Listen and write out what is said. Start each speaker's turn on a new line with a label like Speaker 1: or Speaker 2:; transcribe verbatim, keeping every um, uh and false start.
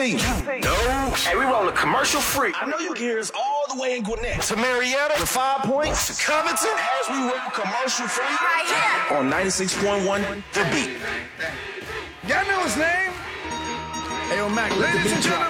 Speaker 1: No. Hey, we roll a commercial free. I know you can hear us all the way in Gwinnett. To Marietta, to Five Points, to Covington, as we roll commercial free. Right here. On ninety-six point one, The Beat.
Speaker 2: Y'all know his name?
Speaker 3: Hey, yo, Mac, let the beat drop.